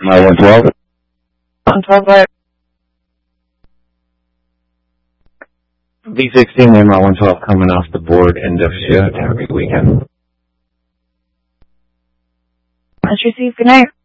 MR112. 112, V16, MR112 coming off the board, end of shift. Have a good weekend. Let's receive. Good night.